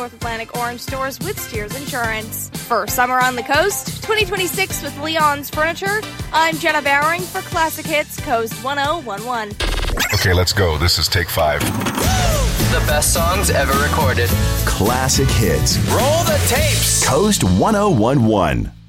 North Atlantic Orange stores with Steers Insurance. For Summer on the Coast, 2026 with Leon's Furniture, I'm Jenna Bowering for Classic Hits Coast 1011. Okay, let's go. This is take 5. The best songs ever recorded. Classic Hits. Roll the tapes. Coast 1011.